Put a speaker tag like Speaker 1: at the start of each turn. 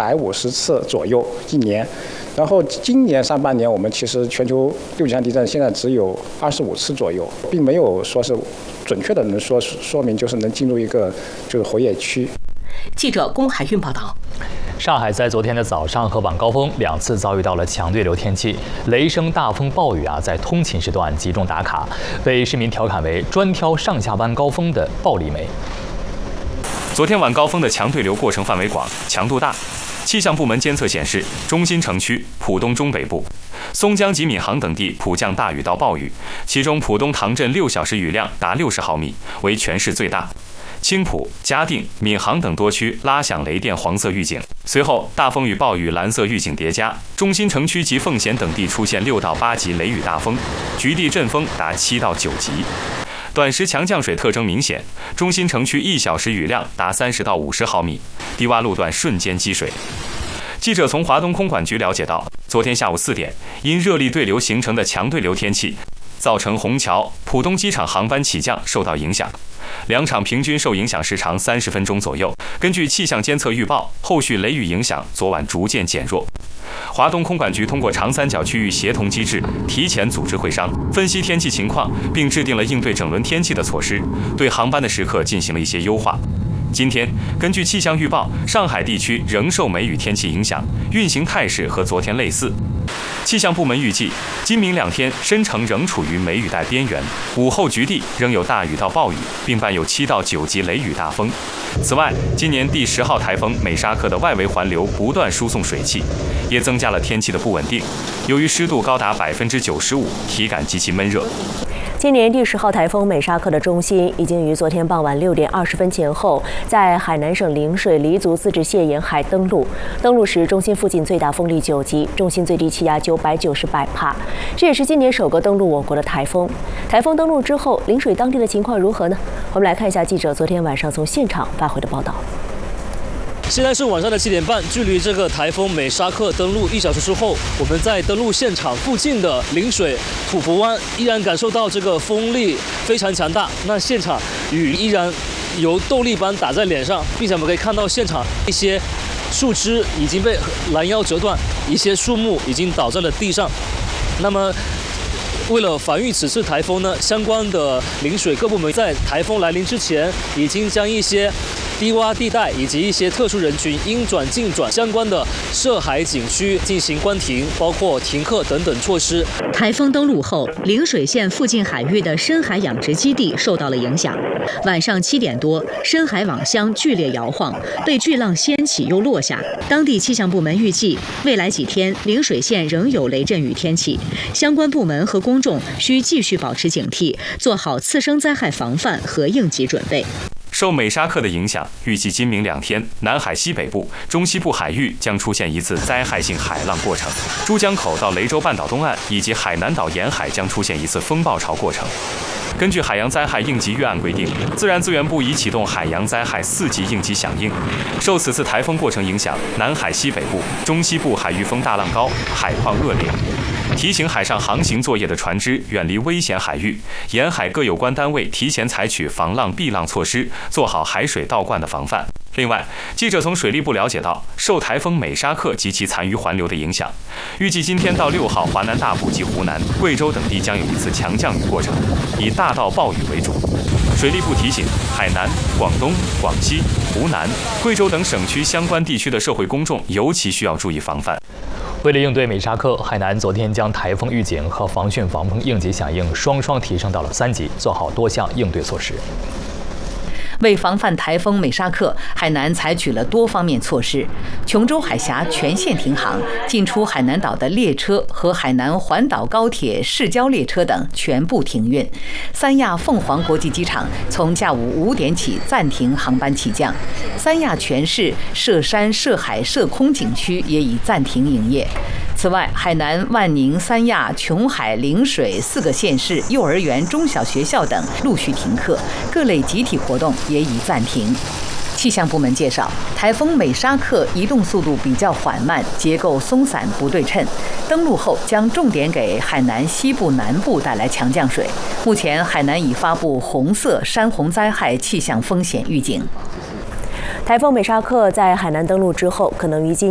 Speaker 1: 150次左右一年。然后今年上半年，我们其实全球6级以上地震现在只有25次左右，并没有说是准确的能说明就是能进入一个就是活跃区。
Speaker 2: 记者龚海运报道。
Speaker 3: 上海在昨天的早上和晚高峰2次遭遇到了强对流天气，雷声、大风、暴雨在通勤时段集中打卡，被市民调侃为专挑上下班高峰的暴力媒。
Speaker 4: 昨天晚高峰的强对流过程范围广，强度大。气象部门监测显示，中心城区、浦东中北部、松江及闵行等地普降大雨到暴雨，其中浦东唐镇6小时雨量达60毫米，为全市最大。青浦、嘉定、闵行等多区拉响雷电黄色预警，随后大风与暴雨蓝色预警叠加，中心城区及奉贤等地出现6到8级雷雨大风，局地阵风达7到9级。短时强降水特征明显，中心城区1小时雨量达30到50毫米，低洼路段瞬间积水。记者从华东空管局了解到，昨天下午4点，因热力对流形成的强对流天气，造成虹桥、浦东机场航班起降受到影响，2场平均受影响时长30分钟左右。根据气象监测预报，后续雷雨影响昨晚逐渐减弱。华东空管局通过长三角区域协同机制，提前组织会商，分析天气情况，并制定了应对整轮天气的措施，对航班的时刻进行了一些优化。今天，根据气象预报，上海地区仍受梅雨天气影响，运行态势和昨天类似。气象部门预计，今明2天深成仍处于梅雨带边缘，午后局地仍有大雨到暴雨，并伴有7到9级雷雨大风。此外，今年第10号台风美沙克的外围环流不断输送水汽，也增加了天气的不稳定。由于湿度高达95%，体感极其闷热。
Speaker 5: 今年第10号台风美沙克的中心已经于昨天傍晚6点20分前后，在海南省陵水黎族自治县沿海登陆。登陆时，中心附近最大风力9级，中心最低气压990百帕。这也是今年首个登陆我国的台风。台风登陆之后，陵水当地的情况如何呢？我们来看一下记者昨天晚上从现场发回的报道。
Speaker 6: 现在是晚上的7点半，距离这个台风美沙克登陆1小时之后，我们在登陆现场附近的陵水土福湾依然感受到这个风力非常强大。那现场雨依然由豆粒般打在脸上，并且我们可以看到现场一些树枝已经被拦腰折断，一些树木已经倒在了地上。那么，为了防御此次台风呢，相关的陵水各部门在台风来临之前，已经将一些低洼地带以及一些特殊人群应转尽转相关的涉海景区进行关停，包括停课等等措施。
Speaker 2: 台风登陆后，陵水县附近海域的深海养殖基地受到了影响。晚上7点多，深海网箱剧烈摇晃，被巨浪掀起又落下。当地气象部门预计，未来几天陵水县仍有雷阵雨天气，相关部门和公众需继续保持警惕，做好次生灾害防范和应急准备。
Speaker 4: 受美沙克的影响，预计今明2天，南海西北部、中西部海域将出现一次灾害性海浪过程，珠江口到雷州半岛东岸以及海南岛沿海将出现一次风暴潮过程。根据海洋灾害应急预案规定，自然资源部已启动海洋灾害4级应急响应。受此次台风过程影响，南海西北部、中西部海域风大浪高，海况恶劣。提醒海上航行作业的船只远离危险海域，沿海各有关单位提前采取防浪避浪措施，做好海水倒灌的防范。另外，记者从水利部了解到，受台风美沙克及其残余环流的影响，预计今天到6号，华南大部及湖南、贵州等地将有一次强降雨过程，以大到暴雨为主。水利部提醒，海南、广东、广西、湖南、贵州等省区相关地区的社会公众尤其需要注意防范。
Speaker 3: 为了应对美沙克，海南昨天将台风预警和防汛防风应急响应双双提升到了3级，做好多项应对措施。
Speaker 2: 为防范台风美沙克，海南采取了多方面措施。琼州海峡全线停航，进出海南岛的列车和海南环岛高铁市郊列车等全部停运。三亚凤凰国际机场从下午5点起暂停航班起降。三亚全市涉山、涉海、涉空景区也已暂停营业。此外，海南、万宁、三亚、琼海、陵水4个县市幼儿园、中小学校等陆续停课，各类集体活动也已暂停。气象部门介绍，台风美沙克移动速度比较缓慢，结构松散不对称，登陆后将重点给海南西部、南部带来强降水。目前，海南已发布红色山洪灾害气象风险预警。
Speaker 5: 台风美沙克在海南登陆之后，可能于今